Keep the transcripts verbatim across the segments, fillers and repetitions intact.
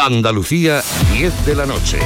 Andalucía, diez de la noche.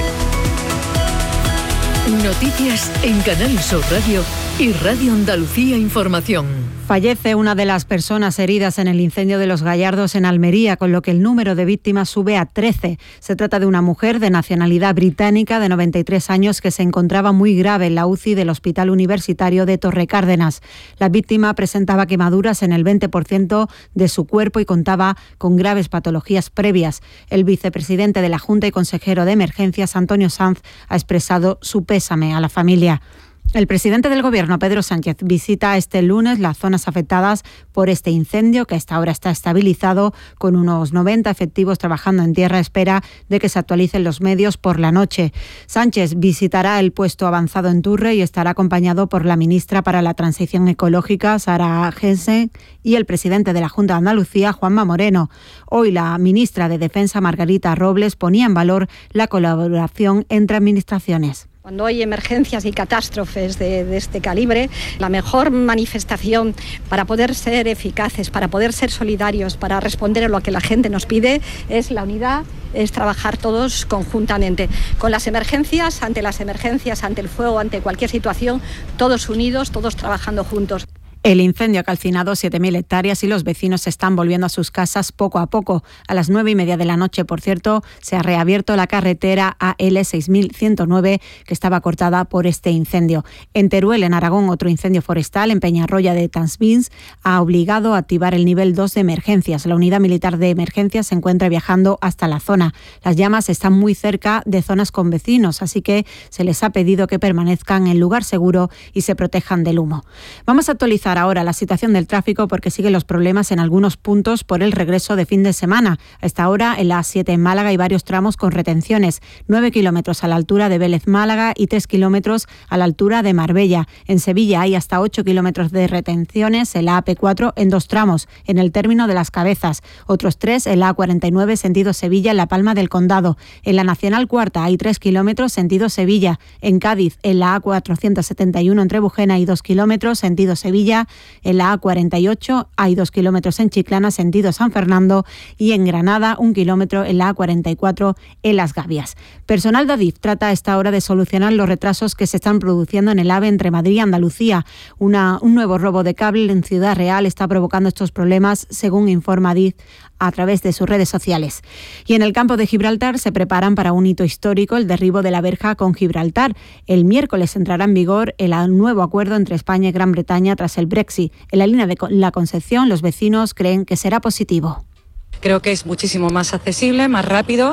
Noticias en Canal Sur Radio y Radio Andalucía Información. Fallece una de las personas heridas en el incendio de Los Gallardos en Almería, con lo que el número de víctimas sube a trece. Se trata de una mujer de nacionalidad británica de noventa y tres años que se encontraba muy grave en la U C I del Hospital Universitario de Torrecárdenas. La víctima presentaba quemaduras en el veinte por ciento de su cuerpo y contaba con graves patologías previas. El vicepresidente de la Junta y consejero de Emergencias, Antonio Sanz, ha expresado su pésame a la familia. El presidente del Gobierno, Pedro Sánchez, visita este lunes las zonas afectadas por este incendio, que hasta ahora está estabilizado, con unos noventa efectivos trabajando en tierra a espera de que se actualicen los medios por la noche. Sánchez visitará el puesto avanzado en Turre y estará acompañado por la ministra para la Transición Ecológica, Sara Jensen, y el presidente de la Junta de Andalucía, Juanma Moreno. Hoy la ministra de Defensa, Margarita Robles, ponía en valor la colaboración entre administraciones. Cuando hay emergencias y catástrofes de, de este calibre, la mejor manifestación para poder ser eficaces, para poder ser solidarios, para responder a lo que la gente nos pide, es la unidad, es trabajar todos conjuntamente. Con las emergencias, ante las emergencias, ante el fuego, ante cualquier situación, todos unidos, todos trabajando juntos. El incendio ha calcinado siete mil hectáreas y los vecinos se están volviendo a sus casas poco a poco. A las nueve y media de la noche, por cierto, se ha reabierto la carretera A L seis mil ciento nueve, que estaba cortada por este incendio. En Teruel, en Aragón, otro incendio forestal en Peñarroya de Tansbins ha obligado a activar el nivel dos de emergencias. La unidad militar de emergencias se encuentra viajando hasta la zona. Las llamas están muy cerca de zonas con vecinos, así que se les ha pedido que permanezcan en lugar seguro y se protejan del humo. Vamos a actualizar ahora la situación del tráfico, porque siguen los problemas en algunos puntos por el regreso de fin de semana. A esta hora, en la A siete en Málaga hay varios tramos con retenciones. nueve kilómetros a la altura de Vélez Málaga y tres kilómetros a la altura de Marbella. En Sevilla hay hasta ocho kilómetros de retenciones en la A P cuatro en dos tramos, en el término de Las Cabezas. Otros tres en la A cuarenta y nueve sentido Sevilla en La Palma del Condado. En la Nacional Cuarta hay tres kilómetros sentido Sevilla. En Cádiz, en la A cuatrocientos setenta y uno entre Bujena y dos kilómetros sentido Sevilla. En la A cuarenta y ocho hay dos kilómetros en Chiclana, sentido San Fernando, y en Granada un kilómetro en la A cuarenta y cuatro en Las Gavias. Personal de Adif trata a esta hora de solucionar los retrasos que se están produciendo en el AVE entre Madrid y Andalucía. Una, un nuevo robo de cable en Ciudad Real está provocando estos problemas, según informa Adif a través de sus redes sociales. Y en el campo de Gibraltar se preparan para un hito histórico, el derribo de la verja con Gibraltar. El miércoles entrará en vigor el nuevo acuerdo entre España y Gran Bretaña tras el Brexit. En la línea de la Concepción, los vecinos creen que será positivo. Creo que es muchísimo más accesible, más rápido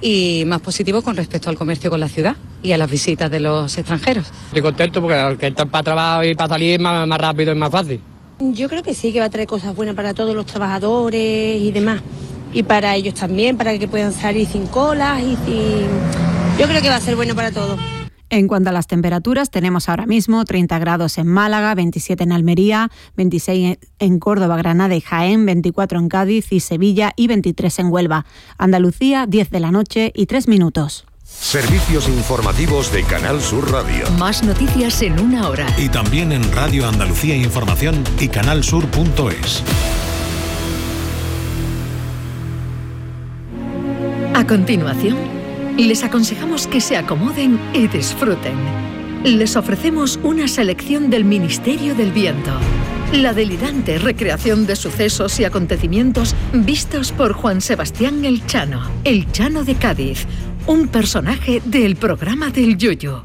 y más positivo con respecto al comercio con la ciudad y a las visitas de los extranjeros. Estoy contento porque al que está para trabajar y para salir es más, más rápido y más fácil. Yo creo que sí, que va a traer cosas buenas para todos los trabajadores y demás. Y para ellos también, para que puedan salir sin colas y sin... Yo creo que va a ser bueno para todos. En cuanto a las temperaturas, tenemos ahora mismo treinta grados en Málaga, veintisiete en Almería, veintiséis en Córdoba, Granada y Jaén, veinticuatro en Cádiz y Sevilla y veintitrés en Huelva. Andalucía, diez de la noche y tres minutos. Servicios informativos de Canal Sur Radio. Más noticias en una hora. Y también en Radio Andalucía Información y canalsur punto es. A continuación, les aconsejamos que se acomoden y disfruten. Les ofrecemos una selección del Ministerio del Viento. La delirante recreación de sucesos y acontecimientos vistos por Juan Sebastián El Chano, El Chano de Cádiz, un personaje del programa del Yoyo.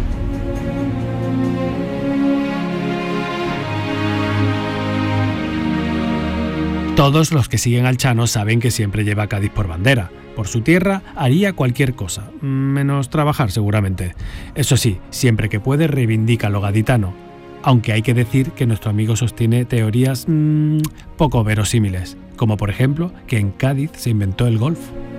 Todos los que siguen al Chano saben que siempre lleva a Cádiz por bandera. Por su tierra haría cualquier cosa, menos trabajar seguramente. Eso sí, siempre que puede reivindica lo gaditano. Aunque hay que decir que nuestro amigo sostiene teorías mmm, poco verosímiles, como por ejemplo que en Cádiz se inventó el golf.